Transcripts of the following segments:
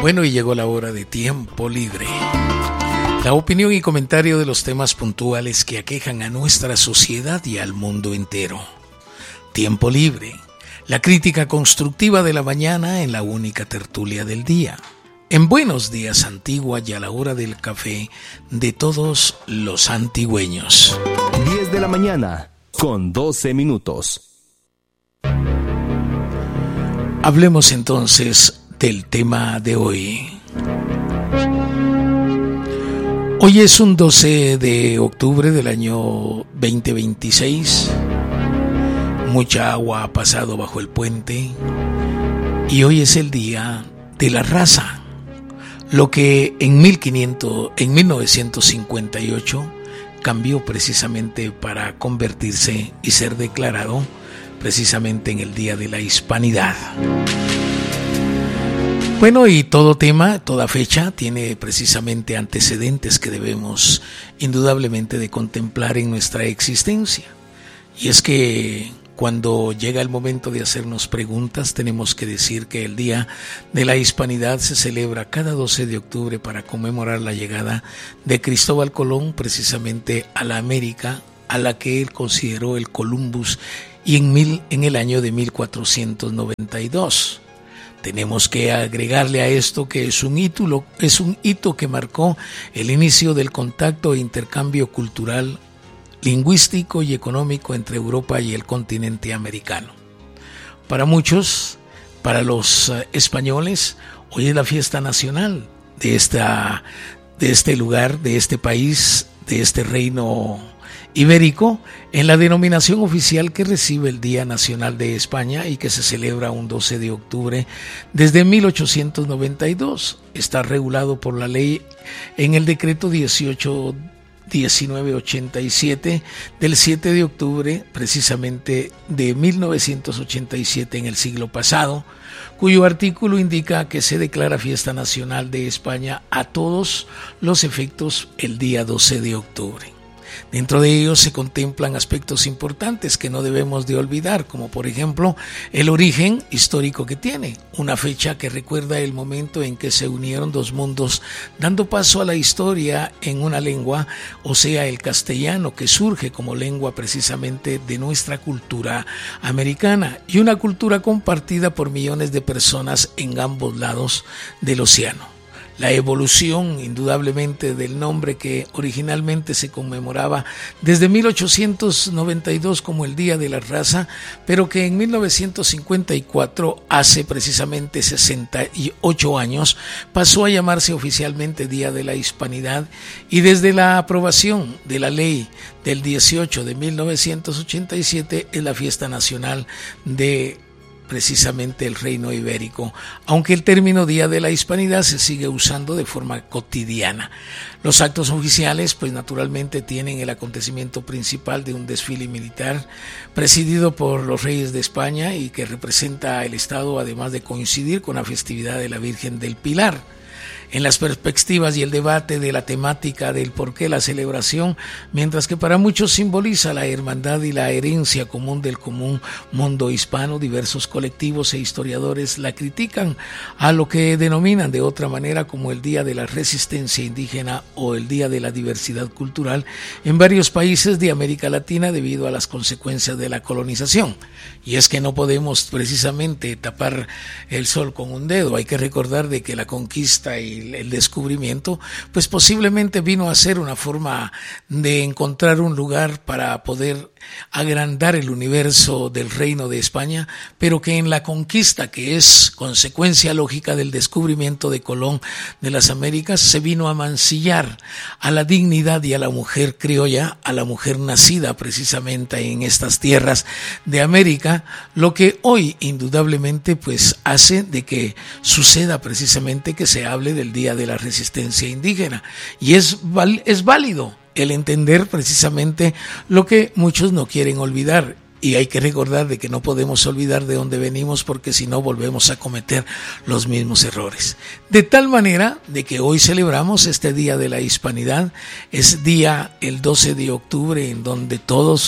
Bueno, y llegó la hora de Tiempo Libre. La opinión y comentario de los temas puntuales que aquejan a nuestra sociedad y al mundo entero. Tiempo Libre. La crítica constructiva de la mañana en la única tertulia del día. En Buenos Días Antigua y a la hora del café de todos los antigüeños. 10 de la mañana con 12 minutos. Hablemos entonces del tema de hoy. Hoy es un 12 de octubre del año 2026. Mucha agua ha pasado bajo el puente y hoy es el día de la raza. Lo que en 1958 cambió precisamente para convertirse y ser declarado precisamente en el Día de la Hispanidad. Bueno, y todo tema, toda fecha tiene precisamente antecedentes que debemos indudablemente de contemplar en nuestra existencia. Y es que cuando llega el momento de hacernos preguntas, tenemos que decir que el Día de la Hispanidad se celebra cada 12 de octubre para conmemorar la llegada de Cristóbal Colón precisamente a la América, a la que él consideró el Columbus, y en el año de 1492. Tenemos que agregarle a esto que es un hito que marcó el inicio del contacto e intercambio cultural, lingüístico y económico entre Europa y el continente americano. Para muchos, para los españoles, hoy es la fiesta nacional de este lugar, de este país, de este reino ibérico, en la denominación oficial que recibe el Día Nacional de España y que se celebra un 12 de octubre desde 1892. Está regulado por la ley en el decreto 1987 del 7 de octubre precisamente de 1987 en el siglo pasado, cuyo artículo indica que se declara fiesta nacional de España a todos los efectos el día 12 de octubre. Dentro de ellos se contemplan aspectos importantes que no debemos de olvidar, como por ejemplo el origen histórico que tiene, una fecha que recuerda el momento en que se unieron dos mundos, dando paso a la historia en una lengua, o sea, el castellano, que surge como lengua precisamente de nuestra cultura americana y una cultura compartida por millones de personas en ambos lados del océano. La evolución, indudablemente, del nombre que originalmente se conmemoraba desde 1892 como el Día de la Raza, pero que en 1954, hace precisamente 68 años, pasó a llamarse oficialmente Día de la Hispanidad, y desde la aprobación de la ley del 18 de 1987 es la fiesta nacional de precisamente el reino ibérico, aunque el término Día de la Hispanidad se sigue usando de forma cotidiana. Los actos oficiales, pues naturalmente tienen el acontecimiento principal de un desfile militar presidido por los reyes de España y que representa el Estado, además de coincidir con la festividad de la Virgen del Pilar. En las perspectivas y el debate de la temática del por qué la celebración, mientras que para muchos simboliza la hermandad y la herencia común del común mundo hispano, diversos colectivos e historiadores la critican a lo que denominan de otra manera como el Día de la Resistencia Indígena o el Día de la Diversidad Cultural en varios países de América Latina debido a las consecuencias de la colonización. Y es que no podemos precisamente tapar el sol con un dedo, hay que recordar de que la conquista y el descubrimiento, pues posiblemente vino a ser una forma de encontrar un lugar para poder agrandar el universo del Reino de España, pero que en la conquista, que es consecuencia lógica del descubrimiento de Colón de las Américas, se vino a mancillar a la dignidad y a la mujer criolla, a la mujer nacida precisamente en estas tierras de América, lo que hoy indudablemente pues hace de que suceda precisamente que se hable del Día de la Resistencia Indígena, y es válido el entender precisamente lo que muchos no quieren olvidar, y hay que recordar de que no podemos olvidar de dónde venimos, porque si no volvemos a cometer los mismos errores. De tal manera de que hoy celebramos este Día de la Hispanidad, es día el 12 de octubre en donde todos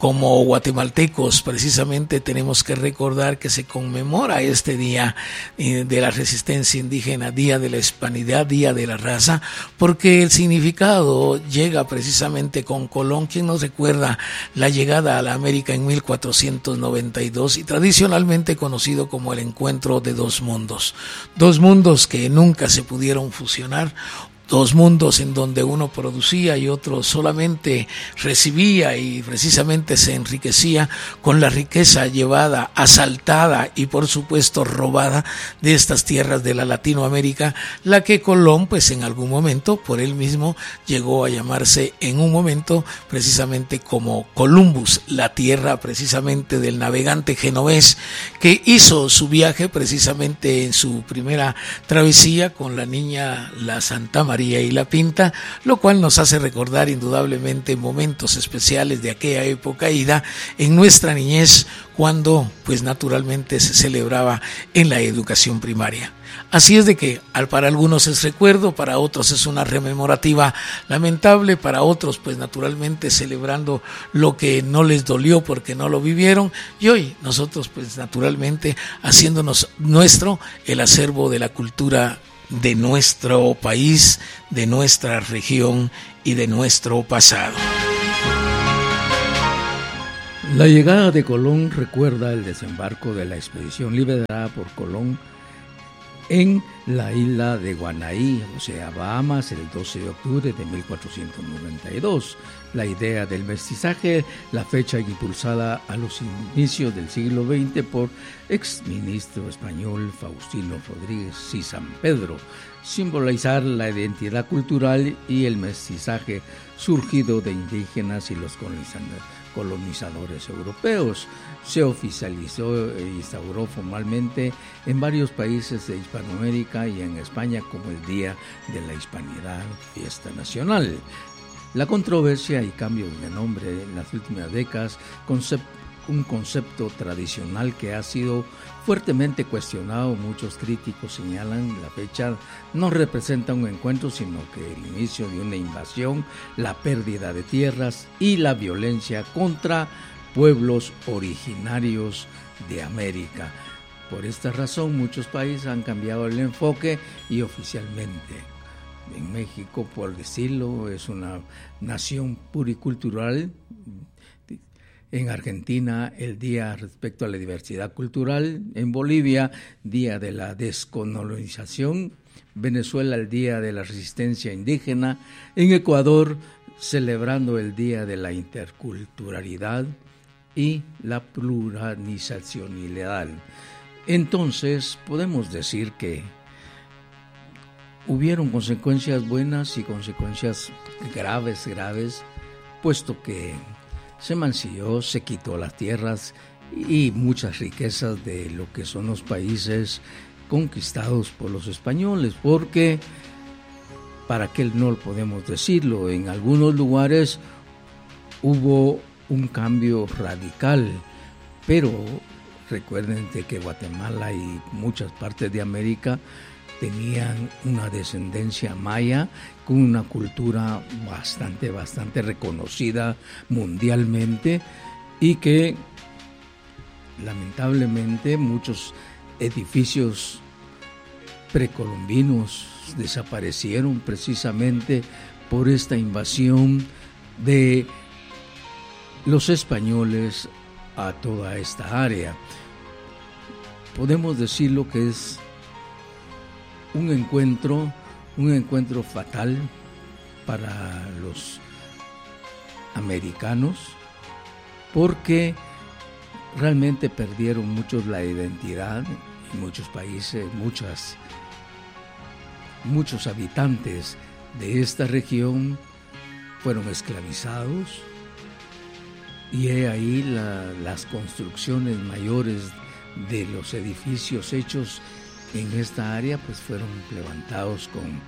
como guatemaltecos precisamente tenemos que recordar que se conmemora este día de la resistencia indígena, Día de la Hispanidad, Día de la Raza, porque el significado llega precisamente con Colón, quien nos recuerda la llegada a la América en 1492 y tradicionalmente conocido como el encuentro de dos mundos que nunca se pudieron fusionar, dos mundos en donde uno producía y otro solamente recibía y precisamente se enriquecía con la riqueza llevada, asaltada y por supuesto robada de estas tierras de la Latinoamérica, la que Colón pues en algún momento por él mismo llegó a llamarse en un momento precisamente como Columbus, la tierra precisamente del navegante genovés que hizo su viaje precisamente en su primera travesía con la niña la Santa María y la Pinta, lo cual nos hace recordar indudablemente momentos especiales de aquella época ida en nuestra niñez cuando pues naturalmente se celebraba en la educación primaria. Así es de que para algunos es recuerdo, para otros es una rememorativa lamentable, para otros pues naturalmente celebrando lo que no les dolió porque no lo vivieron, y hoy nosotros pues naturalmente haciéndonos nuestro el acervo de la cultura de nuestro país, de nuestra región y de nuestro pasado. La llegada de Colón recuerda el desembarco de la expedición liderada por Colón en la isla de Guanaí, o sea, Bahamas, el 12 de octubre de 1492. La idea del mestizaje, la fecha impulsada a los inicios del siglo XX por exministro español Faustino Rodríguez y San Pedro, simbolizar la identidad cultural y el mestizaje surgido de indígenas y los colonizadores europeos. Se oficializó e instauró formalmente en varios países de Hispanoamérica y en España como el Día de la Hispanidad, fiesta nacional. La controversia y cambios de nombre en las últimas décadas, un concepto tradicional que ha sido fuertemente cuestionado. Muchos críticos señalan la fecha no representa un encuentro, sino que el inicio de una invasión, la pérdida de tierras y la violencia contra pueblos originarios de América. Por esta razón, muchos países han cambiado el enfoque y oficialmente en México, por decirlo, es una nación pluricultural. En Argentina, el día respecto a la diversidad cultural. En Bolivia, Día de la Descolonización. Venezuela, el Día de la Resistencia Indígena. En Ecuador, celebrando el Día de la Interculturalidad y la pluralizacionalidad. Entonces, podemos decir que hubieron consecuencias buenas y consecuencias graves, puesto que se mancilló, se quitó las tierras y muchas riquezas de lo que son los países conquistados por los españoles, porque, para qué no podemos decirlo, en algunos lugares hubo un cambio radical, pero recuerden de que Guatemala y muchas partes de América tenían una descendencia maya con una cultura bastante reconocida mundialmente y que lamentablemente muchos edificios precolombinos desaparecieron precisamente por esta invasión de los españoles a toda esta área. Podemos decir lo que es un encuentro fatal para los americanos, porque realmente perdieron muchos la identidad en muchos países, muchos habitantes de esta región fueron esclavizados, y ahí las construcciones mayores de los edificios hechos en esta área pues fueron levantados con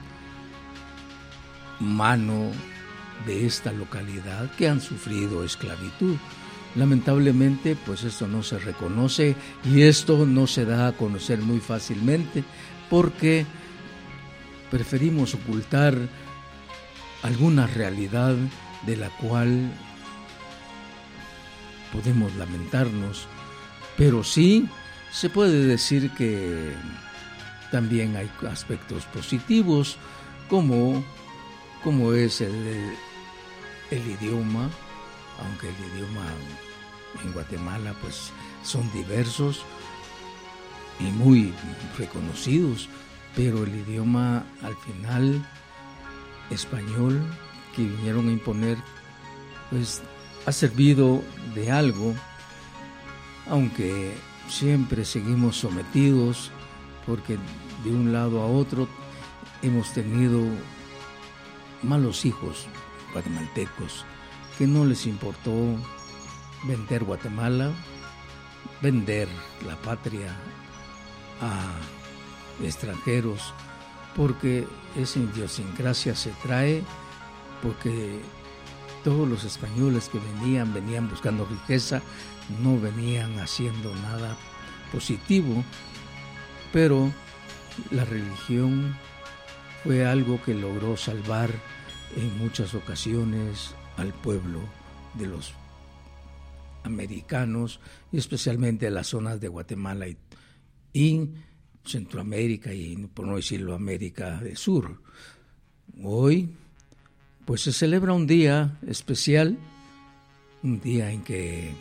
mano de esta localidad que han sufrido esclavitud. Lamentablemente pues esto no se reconoce y esto no se da a conocer muy fácilmente, porque preferimos ocultar alguna realidad de la cual podemos lamentarnos, pero sí se puede decir que también hay aspectos positivos, como es el idioma, aunque el idioma en Guatemala pues son diversos y muy reconocidos, pero el idioma al final español que vinieron a imponer pues ha servido de algo, aunque siempre seguimos sometidos, porque de un lado a otro hemos tenido malos hijos guatemaltecos que no les importó vender Guatemala, vender la patria a extranjeros, porque esa idiosincrasia se trae porque todos los españoles que venían buscando riqueza, no venían haciendo nada positivo, pero la religión fue algo que logró salvar en muchas ocasiones al pueblo de los americanos, y especialmente en las zonas de Guatemala y Centroamérica, y por no decirlo América del Sur. Hoy pues se celebra un día especial, un día en que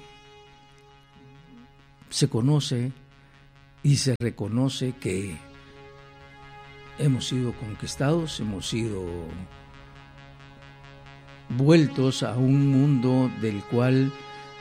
se conoce y se reconoce que hemos sido conquistados, hemos sido vueltos a un mundo del cual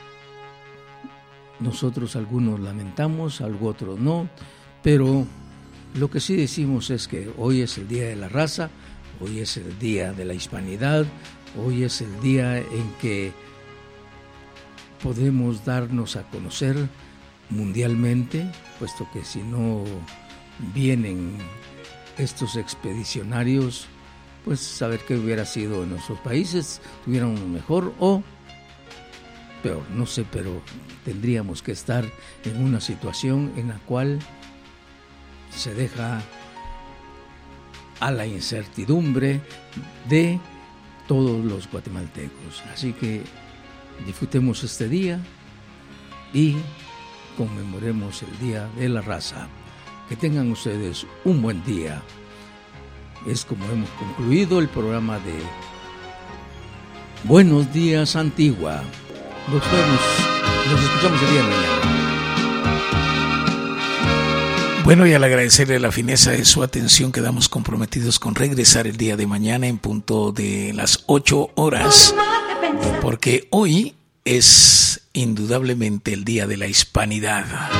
nosotros algunos lamentamos, algunos otros no, pero lo que sí decimos es que hoy es el Día de la Raza, hoy es el Día de la Hispanidad, hoy es el día en que podemos darnos a conocer mundialmente, puesto que si no vienen estos expedicionarios, pues saber qué hubiera sido en nuestros países, tuvieran mejor o peor, no sé, pero tendríamos que estar en una situación en la cual se deja a la incertidumbre de todos los guatemaltecos. Así que disfrutemos este día y conmemoremos el Día de la Raza. Que tengan ustedes un buen día. Es como hemos concluido el programa de Buenos Días Antigua. Nos escuchamos el día de mañana. Bueno, y al agradecerle la fineza de su atención, quedamos comprometidos con regresar el día de mañana en punto de las 8 horas, porque hoy es indudablemente el Día de la Hispanidad.